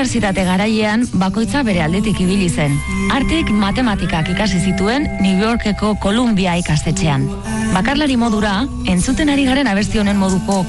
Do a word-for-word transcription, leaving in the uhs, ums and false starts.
Unibertsitate garailean bakoitza bere aldetik ibili zen. Artik matematikak ikasi zituen New Yorkeko Columbia ikastetxean. Bakarlari modura, entzuten ari garen abesti honen moduko